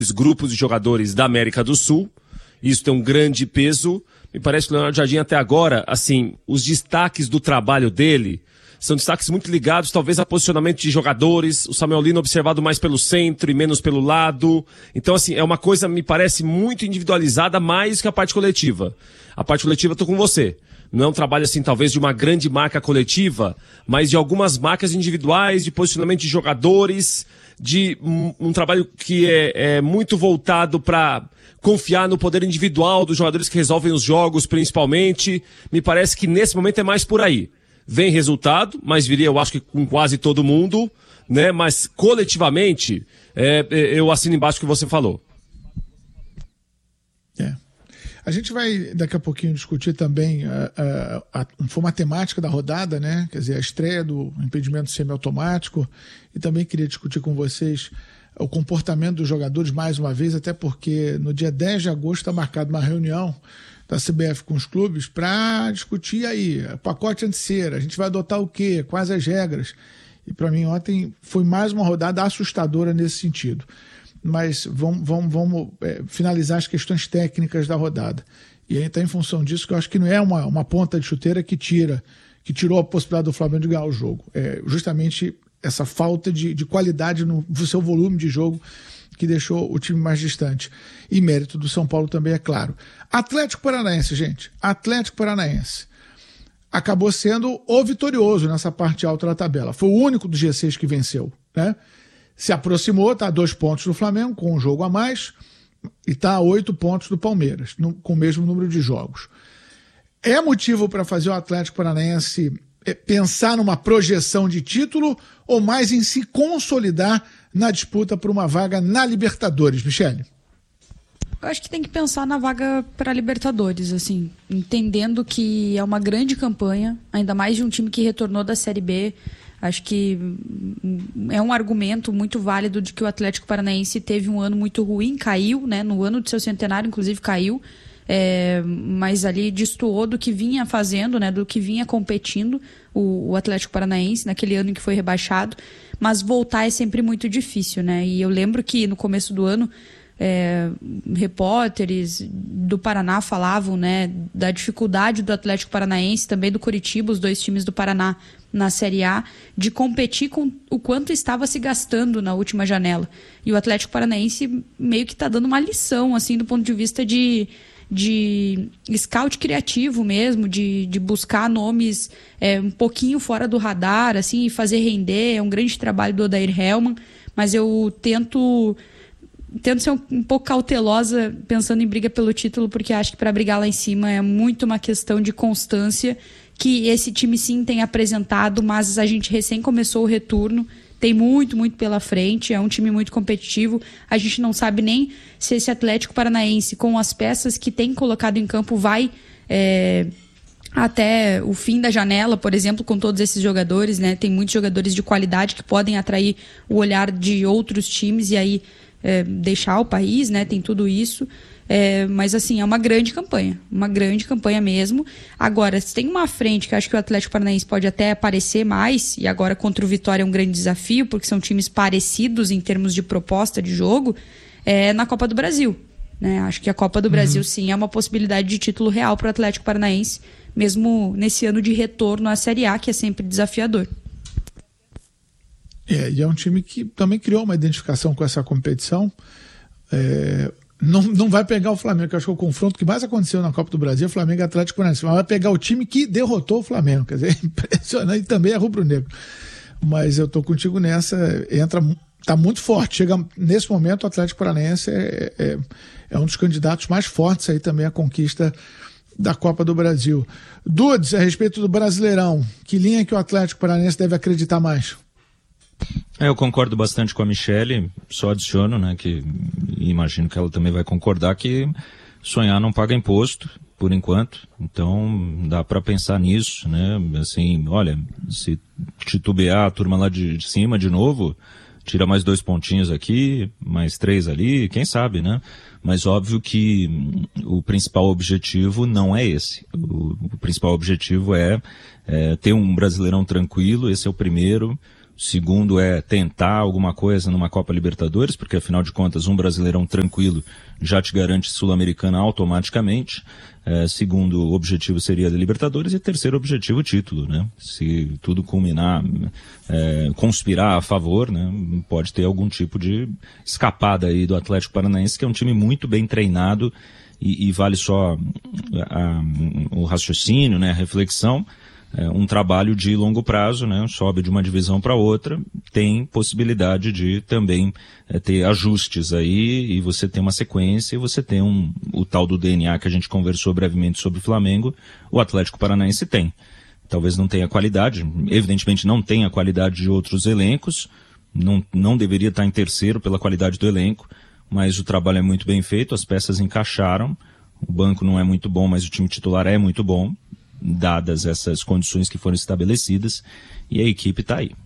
grupos de jogadores da América do Sul. Isso tem um grande peso. Me parece que o Leonardo Jardim até agora, assim, os destaques do trabalho dele são destaques muito ligados, talvez, a posicionamento de jogadores. O Samuel Lino observado mais pelo centro e menos pelo lado. Então, assim, é uma coisa, me parece, muito individualizada, mais que a parte coletiva. A parte coletiva, eu tô com você. Não é um trabalho, assim, talvez de uma grande marca coletiva, mas de algumas marcas individuais, de posicionamento de jogadores, de um trabalho que é muito voltado para confiar no poder individual dos jogadores que resolvem os jogos, principalmente. Me parece que nesse momento é mais por aí. Vem resultado, mas viria, eu acho que com quase todo mundo, né? Mas coletivamente, eu assino embaixo o que você falou. A gente vai daqui a pouquinho discutir também foi uma temática da rodada, né? Quer dizer, a estreia do impedimento semiautomático, e também queria discutir com vocês o comportamento dos jogadores mais uma vez, até porque no dia 10 de agosto está marcada uma reunião da CBF com os clubes para discutir aí, pacote anti-cera, a gente vai adotar o quê? Quais as regras? E para mim ontem foi mais uma rodada assustadora nesse sentido. Mas vamos finalizar as questões técnicas da rodada. E aí está em função disso que eu acho que não é uma ponta de chuteira que tirou a possibilidade do Flamengo de ganhar o jogo. É justamente essa falta de qualidade no seu volume de jogo que deixou o time mais distante. E mérito do São Paulo também, é claro. Atlético Paranaense, gente. Atlético Paranaense acabou sendo o vitorioso nessa parte alta da tabela. Foi o único do G6 que venceu, né? Se aproximou, está a 2 pontos do Flamengo, com um jogo a mais, e está a 8 pontos do Palmeiras, com o mesmo número de jogos. É motivo para fazer o Atlético Paranaense pensar numa projeção de título ou mais em se consolidar na disputa por uma vaga na Libertadores, Michele? Eu acho que tem que pensar na vaga para Libertadores, assim, entendendo que é uma grande campanha, ainda mais de um time que retornou da Série B. Acho que é um argumento muito válido de que o Atlético Paranaense teve um ano muito ruim, caiu, né? No ano do seu centenário, inclusive, caiu. Mas ali destoou do que vinha fazendo, né? Do que vinha competindo o Atlético Paranaense naquele ano em que foi rebaixado. Mas voltar é sempre muito difícil, né? E eu lembro que no começo do ano, repórteres do Paraná falavam, né, da dificuldade do Atlético Paranaense, também do Coritiba, os 2 times do Paraná na Série A, de competir com o quanto estava se gastando na última janela. E o Atlético Paranaense meio que está dando uma lição, assim, do ponto de vista de scout criativo mesmo, de buscar nomes um pouquinho fora do radar, assim, e fazer render. É um grande trabalho do Odair Hellmann, mas eu tento ser um pouco cautelosa pensando em briga pelo título, porque acho que para brigar lá em cima é muito uma questão de constância, que esse time sim tem apresentado, mas a gente recém começou o retorno, tem muito, muito pela frente, é um time muito competitivo. A gente não sabe nem se esse Atlético Paranaense, com as peças que tem colocado em campo, vai até o fim da janela, por exemplo, com todos esses jogadores, né? Tem muitos jogadores de qualidade que podem atrair o olhar de outros times e aí deixar o país, né? Tem tudo isso. Mas assim, é uma grande campanha mesmo. Agora, se tem uma frente que eu acho que o Atlético Paranaense pode até aparecer mais, e agora contra o Vitória é um grande desafio, porque são times parecidos em termos de proposta de jogo, na Copa do Brasil, né? Acho que a Copa do Brasil sim é uma possibilidade de título real para o Atlético Paranaense, mesmo nesse ano de retorno à Série A, que é sempre desafiador. E é um time que também criou uma identificação com essa competição. Não vai pegar o Flamengo, que eu acho que o confronto que mais aconteceu na Copa do Brasil é Flamengo e Atlético Paranaense, mas vai pegar o time que derrotou o Flamengo, quer dizer, impressionante, também é rubro-negro. Mas eu tô contigo nessa, tá muito forte, chega nesse momento o Atlético Paranaense é um dos candidatos mais fortes aí também à conquista da Copa do Brasil. Dudes, a respeito do Brasileirão, que linha que o Atlético Paranaense deve acreditar mais? Eu concordo bastante com a Michele, só adiciono, né, que imagino que ela também vai concordar que sonhar não paga imposto, por enquanto, então dá para pensar nisso, né, assim, olha, se titubear a turma lá de cima de novo, tira mais 2 pontinhos aqui, mais 3 ali, quem sabe, né, mas óbvio que o principal objetivo não é esse, o principal objetivo é ter um Brasileirão tranquilo, esse é o primeiro. Segundo é tentar alguma coisa numa Copa Libertadores, porque afinal de contas um Brasileirão tranquilo já te garante Sul-Americana automaticamente. Segundo objetivo seria a Libertadores e terceiro objetivo o título, né? Se tudo culminar, conspirar a favor, né? Pode ter algum tipo de escapada aí do Atlético Paranaense, que é um time muito bem treinado e vale só o raciocínio, né? A reflexão. Um trabalho de longo prazo, né? Sobe de uma divisão para outra, tem possibilidade de também ter ajustes aí, e você tem uma sequência, e você tem o tal do DNA que a gente conversou brevemente sobre o Flamengo, o Atlético Paranaense tem. Talvez não tenha qualidade, evidentemente não tem a qualidade de outros elencos, não deveria estar em terceiro pela qualidade do elenco, mas o trabalho é muito bem feito, as peças encaixaram, o banco não é muito bom, mas o time titular é muito bom, dadas essas condições que foram estabelecidas, e a equipe está aí.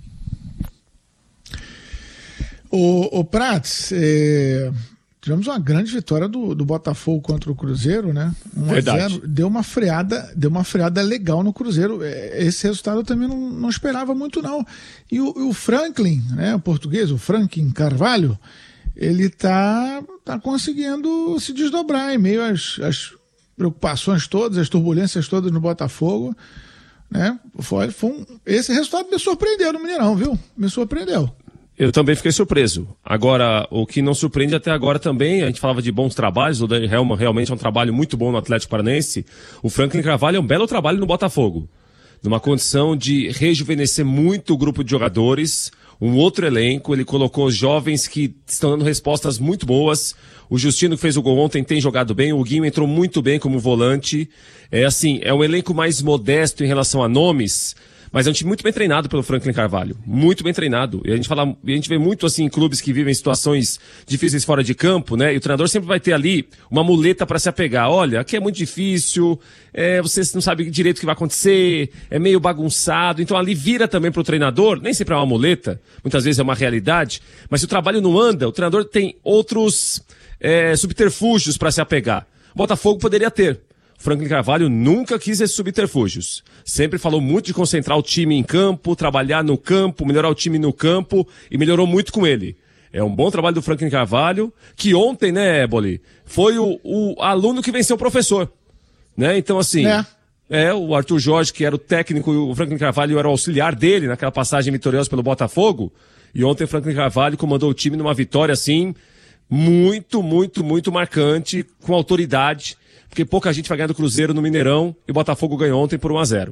O Prats, tivemos uma grande vitória do Botafogo contra o Cruzeiro, né? 1-0, deu uma freada legal no Cruzeiro. Esse resultado eu também não esperava muito, não. E o Franklin, né, o português, o Franklin Carvalho, ele tá conseguindo se desdobrar em meio às preocupações todas, as turbulências todas no Botafogo, né? Esse resultado me surpreendeu no Mineirão, viu? Me surpreendeu. Eu também fiquei surpreso. Agora, o que não surpreende até agora também, a gente falava de bons trabalhos, o Dani Helman realmente é um trabalho muito bom no Atlético Paranaense, o Franklin Carvalho é um belo trabalho no Botafogo, numa condição de rejuvenescer muito o grupo de jogadores, um outro elenco, ele colocou jovens que estão dando respostas muito boas. O Justino, que fez o gol ontem, tem jogado bem. O Guinho entrou muito bem como volante. É um elenco mais modesto em relação a nomes, mas é um time muito bem treinado pelo Franklin Carvalho. Muito bem treinado. E a gente vê muito assim em clubes que vivem situações difíceis fora de campo, né? E o treinador sempre vai ter ali uma muleta para se apegar. Olha, aqui é muito difícil, você não sabe direito o que vai acontecer, é meio bagunçado. Então ali vira também pro treinador, nem sempre é uma muleta, muitas vezes é uma realidade, mas se o trabalho não anda, o treinador tem outros subterfúgios para se apegar. O Botafogo poderia ter. O Franklin Carvalho nunca quis esses subterfúgios. Sempre falou muito de concentrar o time em campo, trabalhar no campo, melhorar o time no campo, e melhorou muito com ele. É um bom trabalho do Franklin Carvalho, que ontem, né, Éboli, foi o aluno que venceu o professor. Né? Então, assim, o Arthur Jorge, que era o técnico, e o Franklin Carvalho era o auxiliar dele naquela passagem vitoriosa pelo Botafogo, e ontem o Franklin Carvalho comandou o time numa vitória, assim, muito, muito, muito marcante, com autoridade, porque pouca gente vai ganhar do Cruzeiro no Mineirão, e o Botafogo ganhou ontem por 1-0.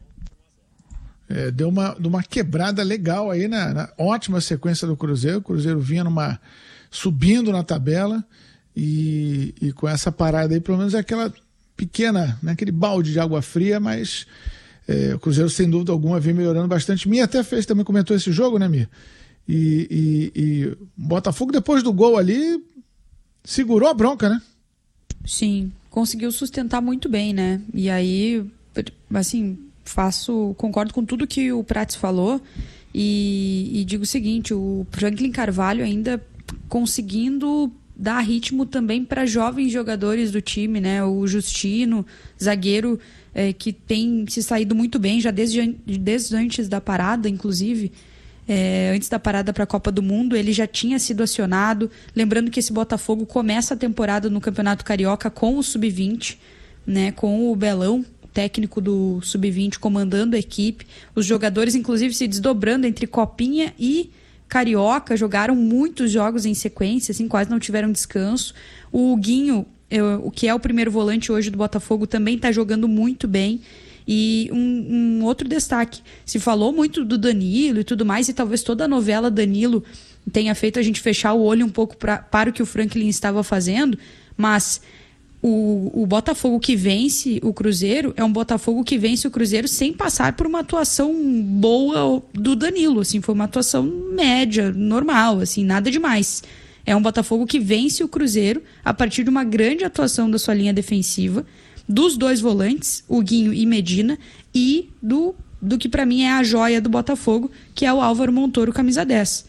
Deu uma quebrada legal aí na ótima sequência do Cruzeiro. O Cruzeiro vinha subindo na tabela, e com essa parada aí, pelo menos é aquela pequena, né, aquele balde de água fria, mas o Cruzeiro, sem dúvida alguma, vem melhorando bastante. Mia até também comentou esse jogo, né, Mia? E o Botafogo, depois do gol ali, segurou a bronca, né? Sim, conseguiu sustentar muito bem, né? E aí, assim, concordo com tudo que o Prats falou e digo o seguinte, o Franklin Carvalho ainda conseguindo dar ritmo também para jovens jogadores do time, né? O Justino, zagueiro, que tem se saído muito bem, já desde antes da parada, inclusive. Antes da parada para a Copa do Mundo, ele já tinha sido acionado. Lembrando que esse Botafogo começa a temporada no Campeonato Carioca com o Sub-20, né, com o Belão, técnico do Sub-20, comandando a equipe. Os jogadores, inclusive, se desdobrando entre Copinha e Carioca, jogaram muitos jogos em sequência, assim, quase não tiveram descanso. O Guinho, o que é o primeiro volante hoje do Botafogo, também está jogando muito bem. E um outro destaque, se falou muito do Danilo e tudo mais, e talvez toda a novela Danilo tenha feito a gente fechar o olho um pouco para o que o Franklin estava fazendo, mas o Botafogo que vence o Cruzeiro é um Botafogo que vence o Cruzeiro sem passar por uma atuação boa do Danilo, assim, foi uma atuação média, normal, assim, nada demais. É um Botafogo que vence o Cruzeiro a partir de uma grande atuação da sua linha defensiva, dos dois volantes, o Guinho e Medina, e do que para mim é a joia do Botafogo, que é o Álvaro Montoro, camisa 10.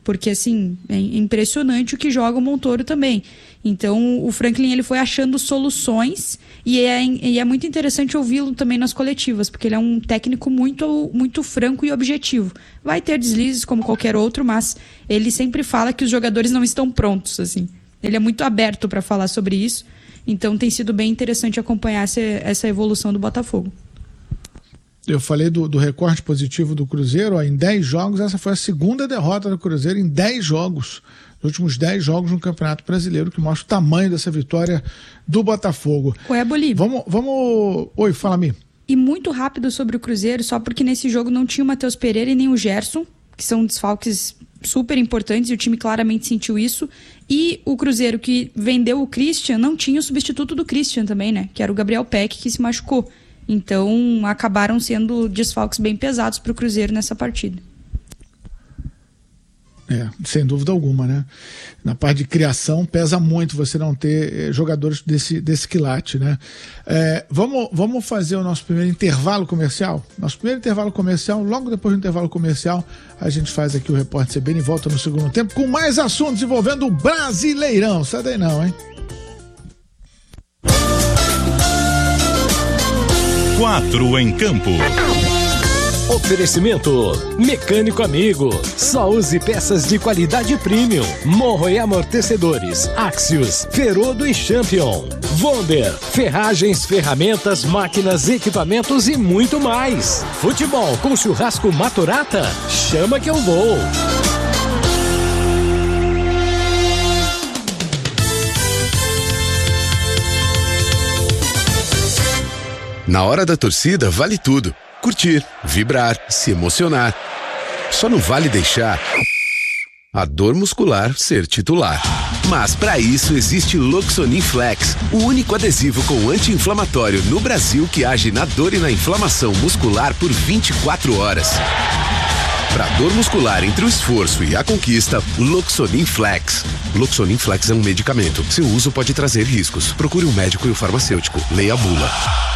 porque assim, é impressionante o que joga o Montoro também. Então o Franklin ele foi achando soluções e é muito interessante ouvi-lo também nas coletivas, porque ele é um técnico muito franco e objetivo. Vai ter deslizes como qualquer outro, mas ele sempre fala que os jogadores não estão prontos, assim. Ele é muito aberto para falar sobre isso, então tem sido bem interessante acompanhar essa evolução do Botafogo. Eu falei do recorte positivo do Cruzeiro, em 10 jogos, essa foi a segunda derrota do Cruzeiro em 10 jogos, nos últimos 10 jogos no Campeonato Brasileiro, que mostra o tamanho dessa vitória do Botafogo. Ué, Bolívia. Vamos... Oi, fala-me. E muito rápido sobre o Cruzeiro, só porque nesse jogo não tinha o Matheus Pereira e nem o Gerson, que são desfalques super importantes, e o time claramente sentiu isso. E o Cruzeiro, que vendeu o Christian, não tinha o substituto do Christian também, né? Que era o Gabriel Peck, que se machucou. Então, acabaram sendo desfalques bem pesados para o Cruzeiro nessa partida. Sem dúvida alguma, né? Na parte de criação, pesa muito você não ter jogadores desse quilate, né? Vamos fazer o nosso primeiro intervalo comercial? Nosso primeiro intervalo comercial, logo depois do intervalo comercial, a gente faz aqui o Repórter CBN e volta no segundo tempo com mais assuntos envolvendo o Brasileirão. Sai daí não, hein? 4 em campo. Oferecimento Mecânico Amigo. Só use peças de qualidade premium. Morro e amortecedores. Axios, Ferodo e Champion. Vonder, ferragens, ferramentas, máquinas, equipamentos e muito mais. Futebol com churrasco Maturata? Chama que eu vou. Na hora da torcida, vale tudo. Curtir, vibrar, se emocionar. Só não vale deixar a dor muscular ser titular. Mas para isso existe Loxonin Flex, o único adesivo com anti-inflamatório no Brasil que age na dor e na inflamação muscular por 24 horas. Para dor muscular entre o esforço e a conquista, Loxonin Flex. Loxonin Flex é um medicamento. Seu uso pode trazer riscos. Procure um médico e o farmacêutico. Leia a bula.